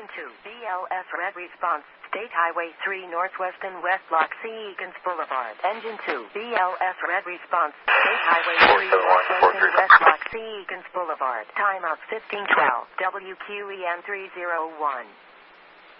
Engine 2, BLS red response, State Highway 3 Northwest and West Block C Eakins Boulevard. Engine 2, BLS red response, State Highway 3 Northwest and West Block C Eakins Boulevard. Timeout 1512, WQEN 301.